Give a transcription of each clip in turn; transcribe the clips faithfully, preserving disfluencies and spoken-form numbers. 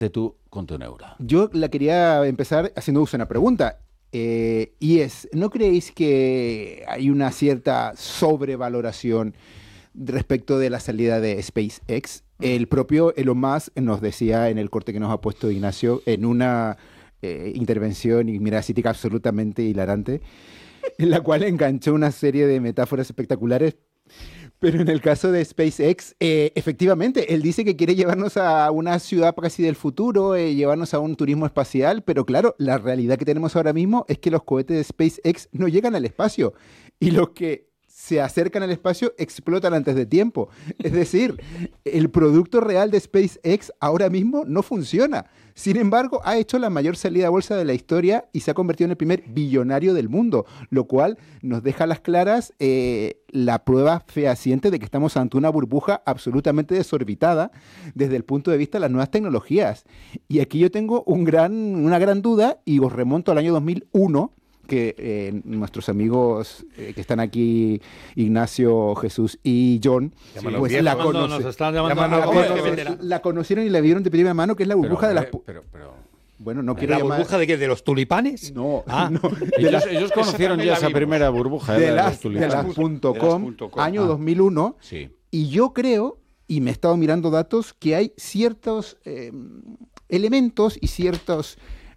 de tú contra un euro. Yo la quería empezar haciendo uso de una pregunta. Eh, y es, ¿no creéis que hay una cierta sobrevaloración respecto de la salida de SpaceX? El propio Elon Musk nos decía en el corte que nos ha puesto Ignacio, en una eh, intervención y miracítica absolutamente hilarante, en la cual enganchó una serie de metáforas espectaculares. Pero en el caso de SpaceX, eh, efectivamente, él dice que quiere llevarnos a una ciudad casi del futuro, eh, llevarnos a un turismo espacial, pero claro, la realidad que tenemos ahora mismo es que los cohetes de SpaceX no llegan al espacio y los que se acercan al espacio explotan antes de tiempo. Es decir, el producto real de SpaceX ahora mismo no funciona. Sin embargo, ha hecho la mayor salida a bolsa de la historia y se ha convertido en el primer billonario del mundo, lo cual nos deja a las claras eh, la prueba fehaciente de que estamos ante una burbuja absolutamente desorbitada desde el punto de vista de las nuevas tecnologías. Y aquí yo tengo un gran, una gran duda y os remonto al año dos mil uno, que eh, nuestros amigos eh, que están aquí, Ignacio, Jesús y John, sí, pues la, conoce, nos están llamando la, conoce, la conocieron y la vieron de primera mano, que es la burbuja pero, de las... Pero, pero, bueno, no quiero ¿La llamar... burbuja de qué? ¿De los tulipanes? No, ah. no. Ellos, las... ellos conocieron esa ya esa primera burbuja. De, de las, los tulipanes. de las punto com, año ah. dos mil uno, sí. Y yo creo, y me he estado mirando datos, que hay ciertos eh, elementos y ciertos...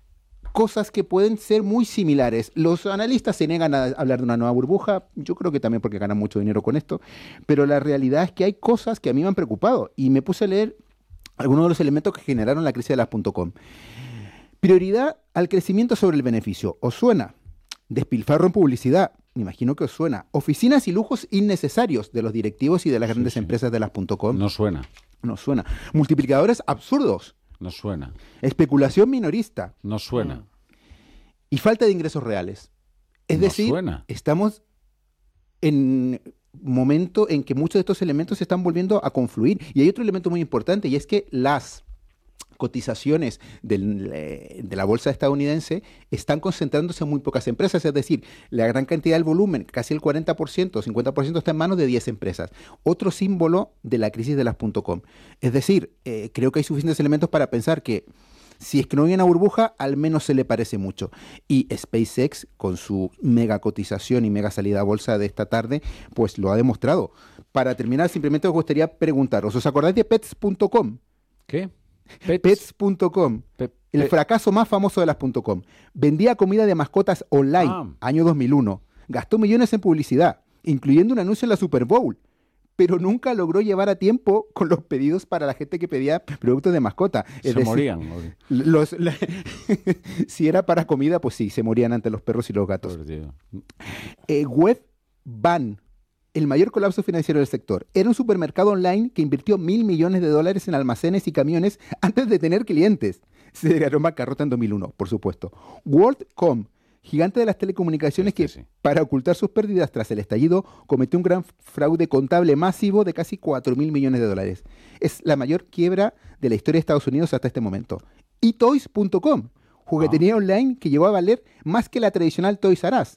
cosas que pueden ser muy similares. Los analistas se niegan a hablar de una nueva burbuja, yo creo que también porque ganan mucho dinero con esto, pero la realidad es que hay cosas que a mí me han preocupado y me puse a leer algunos de los elementos que generaron la crisis de las punto com. Prioridad al crecimiento sobre el beneficio. ¿Os suena? Despilfarro en publicidad. Me imagino que os suena. Oficinas y lujos innecesarios de los directivos y de las grandes sí, sí. empresas de las punto com. No suena. No suena. Multiplicadores absurdos. No suena. Especulación minorista. No suena. Y falta de ingresos reales. Es no decir, suena. estamos en momento en que muchos de estos elementos se están volviendo a confluir. Y hay otro elemento muy importante, y es que las cotizaciones del, de la bolsa estadounidense están concentrándose en muy pocas empresas, es decir, la gran cantidad del volumen, casi el cuarenta por ciento, cincuenta por ciento está en manos de diez empresas. Otro símbolo de la crisis de las punto com. Es decir, eh, creo que hay suficientes elementos para pensar que si es que no hay una burbuja, al menos se le parece mucho. Y SpaceX, con su mega cotización y mega salida a bolsa de esta tarde, pues lo ha demostrado. Para terminar, simplemente os gustaría preguntaros, ¿os acordáis de pets punto com? ¿Qué? pets punto com, Pe el Pe fracaso más famoso de las .com. Vendía comida de mascotas online, ah. año dos mil uno. Gastó millones en publicidad, incluyendo un anuncio en la Super Bowl, pero nunca logró llevar a tiempo con los pedidos para la gente que pedía productos de mascota. Se es decir, morían. Los, la, si era para comida, pues sí, se morían ante los perros y los gatos. Eh, Webvan, el mayor colapso financiero del sector. Era un supermercado online que invirtió mil millones de dólares en almacenes y camiones antes de tener clientes. Se declaró bancarrota en dos mil uno, por supuesto. WorldCom, gigante de las telecomunicaciones este, que, sí. para ocultar sus pérdidas tras el estallido, cometió un gran fraude contable masivo de casi cuatro mil millones de dólares. Es la mayor quiebra de la historia de Estados Unidos hasta este momento. Y Toys punto com, juguetería ah. online que llegó a valer más que la tradicional Toys R Us.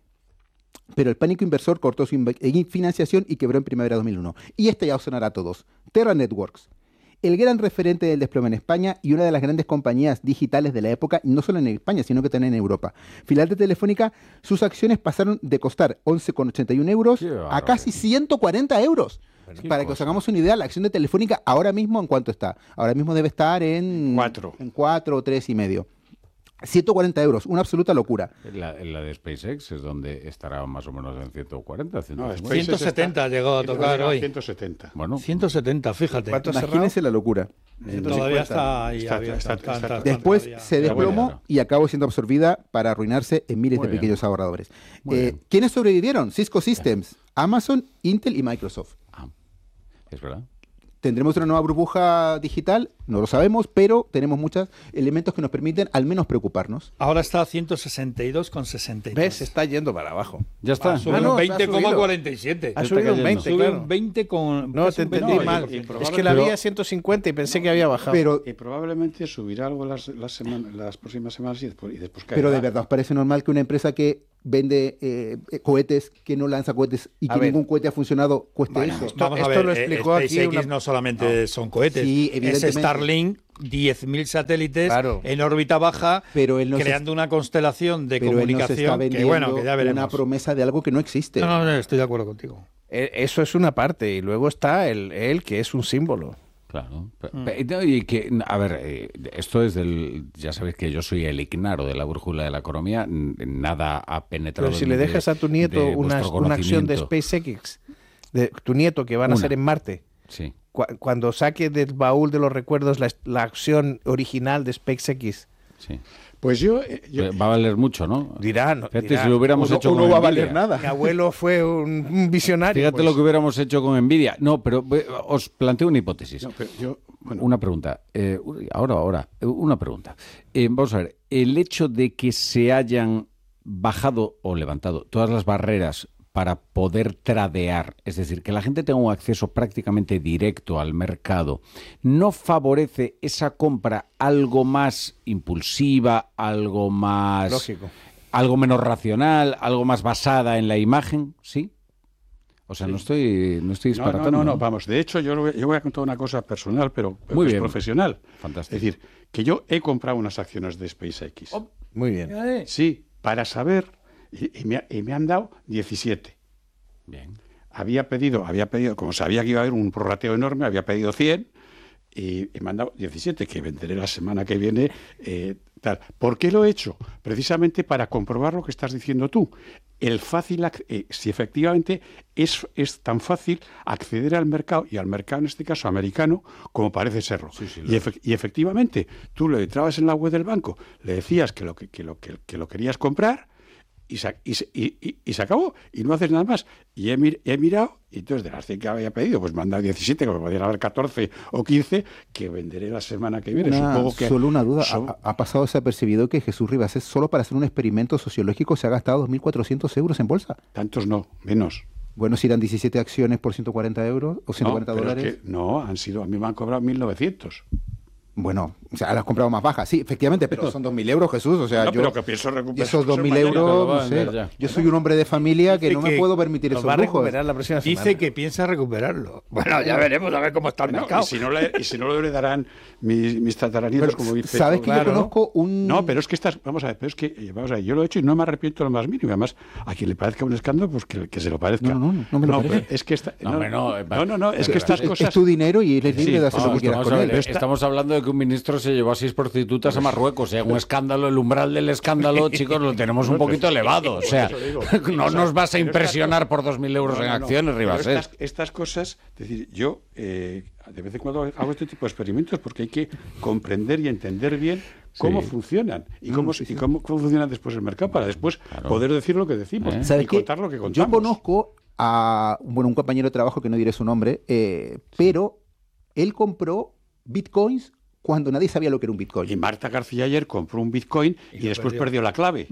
Pero el pánico inversor cortó su financiación y quebró en primavera de dos mil uno. Y este ya os sonará a todos. Terra Networks, el gran referente del desplome en España y una de las grandes compañías digitales de la época, no solo en España, sino que también en Europa. Filial de Telefónica, sus acciones pasaron de costar once con ochenta y uno euros a casi ciento cuarenta euros. Para que os hagamos una idea, la acción de Telefónica ahora mismo, ¿en cuánto está? Ahora mismo debe estar en cuatro. En cuatro o tres y medio. ciento cuarenta euros, una absoluta locura. La, la de SpaceX es donde estará más o menos en ciento cuarenta, ciento cincuenta. No, ciento setenta está, llegó a tocar hoy. ciento setenta. Bueno, ciento setenta, fíjate. Imagínense la locura. Todavía está ahí. Está, está, está, está, está, Después todavía. se desplomó bueno, y acabó siendo absorbida para arruinarse en miles Muy de bien. pequeños ahorradores. Eh, ¿Quiénes sobrevivieron? Cisco Systems, bien. Amazon, Intel y Microsoft. Ah, es verdad. ¿Tendremos una nueva burbuja digital? No lo sabemos, pero tenemos muchos elementos que nos permiten al menos preocuparnos. Ahora está a ciento sesenta y dos con sesenta y tres. ¿Ves? Está yendo para abajo. Ya está. Ah, sube ah, no, un veinte coma cuarenta y siete. Ha subido un veinte, sube claro. un veinte con... No, te entendí no, mal. Es que la vi a ciento cincuenta y pensé que había bajado. Pero, y probablemente subirá algo las, las, semana, las próximas semanas y después, y después caerá. Pero de verdad, ¿os parece normal que una empresa que vende eh, cohetes, que no lanza cohetes y que ningún cohete ha funcionado, cueste bueno, eso? Vamos esto a ver, lo explicó eh, SpaceX aquí una... no solamente no. son cohetes, sí, es Starlink diez mil satélites Claro. en órbita baja, Pero él nos creando una constelación de pero él nos comunicación está que, vendiendo bueno, que ya veremos. una promesa de algo que no existe. No, no, no, estoy de acuerdo contigo. Eh, Eso es una parte. Y luego está el, él, que es un símbolo. Claro. Pe- Mm. pe- no, Y que, a ver, eh, esto es del. Ya sabéis que yo soy el ignaro de la brújula de la economía. n- Nada ha penetrado. Pero si en le mí de- dejas a tu nieto de una, vuestro una acción de conocimiento. SpaceX, de tu nieto que van a Una. ser en Marte, Sí. cu- cuando saque del baúl de los recuerdos la, la acción original de SpaceX, Sí. Pues yo, eh, yo- Va a valer mucho, ¿no? dirá, no, Fíjate, dirá, si lo hubiéramos O no- hecho o no con va a Nvidia. valer nada. mi abuelo fue un, un visionario. Fíjate pues. lo que hubiéramos hecho con Nvidia. No, pero eh, os planteo una hipótesis. no, pero yo, bueno, Una pregunta. Eh, uy, ahora, ahora. eh, Una pregunta. Eh, vamos a ver. El hecho de que se hayan bajado o levantado todas las barreras para poder tradear, es decir, que la gente tenga un acceso prácticamente directo al mercado, ¿no favorece esa compra algo más impulsiva, algo más... Lógico. algo menos racional, algo más basada en la imagen? ¿Sí? O sea, no estoy, no estoy no, no, disparatando. no, no, vamos, de hecho yo, lo voy- yo voy a contar una cosa personal, pero, pero Muy es bien. profesional. Fantástico. Es decir, que yo he comprado unas acciones de SpaceX. Muy bien. Sí, para saber, y, y me, ha- y me han dado diecisiete. Bien. Había pedido, había pedido, como sabía que iba a haber un prorrateo enorme, había pedido cien y, y me han dado diecisiete, que venderé la semana que viene. eh, tal. ¿Por qué lo he hecho? Precisamente para comprobar lo que estás diciendo tú. El fácil, ac- eh, si efectivamente es, es tan fácil acceder al mercado, y al mercado en este caso americano, como parece serlo. y, efe- y efectivamente, tú le entrabas en la web del banco, le decías que lo, que, que lo, que, que lo querías comprar, y se, y, se, y, y- y se acabó, y no haces nada más. Y he, mir- he mirado, y entonces de las cien que había pedido, pues me han dado diecisiete, que me podrían haber catorce o quince, que venderé la semana que viene. Una- Supongo que solo una duda. so- Ha, ha pasado desapercibido que Jesús Ribas es solo para hacer un experimento sociológico se ha gastado dos mil cuatrocientos euros en bolsa. tantos no, menos. Bueno, si eran diecisiete acciones por ciento cuarenta euros o ciento No, cuarenta pero es dólares. que no, han sido, a mí me han cobrado mil novecientos. Bueno, o sea, las has comprado más bajas, sí, efectivamente, pero son dos mil euros, Jesús. O sea, No, yo. pero que pienso recuperar Esos dos mil mañana. euros, lo va a no sé. vender ya. Yo soy un hombre de familia que Dice no me que puedo permitir Los esos va a lujos. recuperar la próxima semana. Dice que piensa recuperarlo. Bueno, ya veremos a ver cómo está el No, mercado. y, si no le, y si no lo heredarán mis, mis tataranietos, Pero, como dice. ¿sabes que claro. yo conozco un. No, pero es que estás, vamos a ver, pero es que, eh, vamos a ver, yo lo he hecho y no me arrepiento lo más mínimo. Además, a quien le parezca un escándalo, pues que, que se lo parezca. No, no, no, no me lo parece. pero es que esta, No, no, hombre, no, eh, no, no, no, es pero que estas es, cosas. es tu dinero y eres libre Sí, de hacer lo Vamos, que quieras vamos con a él. ver, Esta- estamos hablando de que un ministro se llevó a seis prostitutas a Marruecos. ¿Eh? Un escándalo, el umbral del escándalo, chicos, lo tenemos un poquito elevado. O sea, no nos vas a impresionar por dos mil euros No, en no, no. acciones, Pero Ribas. ¿eh? Estas, estas cosas, es decir, yo eh, de vez en cuando hago este tipo de experimentos porque hay que comprender y entender bien cómo Sí. funcionan y, cómo, y cómo, cómo funciona después el mercado para después Claro. poder decir lo que decimos ¿Eh? y ¿Sabes qué? contar lo que contamos. Yo conozco a bueno, un compañero de trabajo que no diré su nombre, eh, pero él compró bitcoins cuando nadie sabía lo que era un bitcoin. Y Marta García ayer compró un Bitcoin y, lo después perdió. perdió la clave.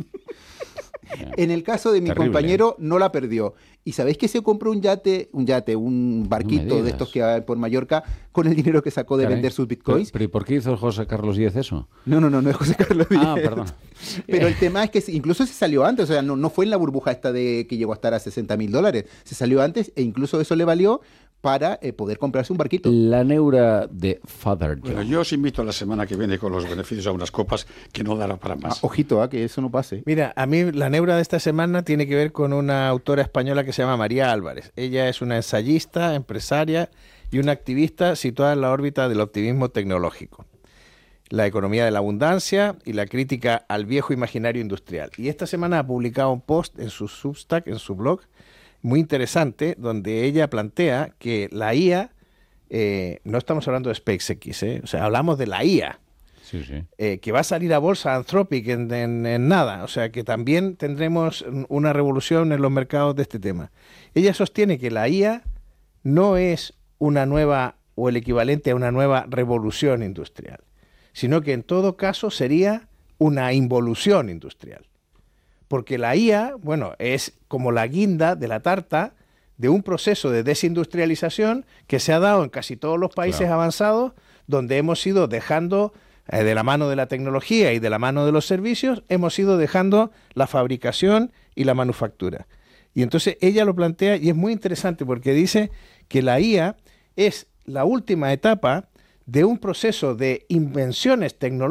En el caso de mi Terrible. compañero, no la perdió. ¿Y sabéis que se compró un yate, un yate, un barquito digas. de estos que hay por Mallorca con el dinero que sacó de Caray. vender sus bitcoins? Pero, pero ¿y por qué hizo José Carlos Díez eso? No, no, no, no es José Carlos Díez. Ah, perdón. Pero el tema es que se- incluso se salió antes, o sea, no, no fue en la burbuja esta de que llegó a estar a sesenta mil dólares. Se salió antes e incluso eso le valió para eh, poder comprarse un barquito. La neura de Father John. Bueno, yo os invito la semana que viene con los beneficios a unas copas que no dará para Ah, más. ojito, ah, que eso no pase. Mira, a mí la neura de esta semana tiene que ver con una autora española que se llama María Álvarez. Ella es una ensayista, empresaria y una activista situada en la órbita del optimismo tecnológico, la economía de la abundancia y la crítica al viejo imaginario industrial. Y esta semana ha publicado un post en su Substack, en su blog, muy interesante, donde ella plantea que la I A, eh, no estamos hablando de SpaceX, ¿eh? O sea, hablamos de la I A, Sí, sí. eh, que va a salir a bolsa Anthropic en, en- en nada, o sea que también tendremos una revolución en los mercados de este tema. Ella sostiene que la I A no es una nueva o el equivalente a una nueva revolución industrial, sino que en todo caso sería una involución industrial. Porque la I A, bueno, es como la guinda de la tarta de un proceso de desindustrialización que se ha dado en casi todos los países Claro. avanzados, donde hemos ido dejando, eh, de la mano de la tecnología y de la mano de los servicios, hemos ido dejando la fabricación y la manufactura. Y entonces ella lo plantea y es muy interesante porque dice que la I A es la última etapa de un proceso de invenciones tecnológicas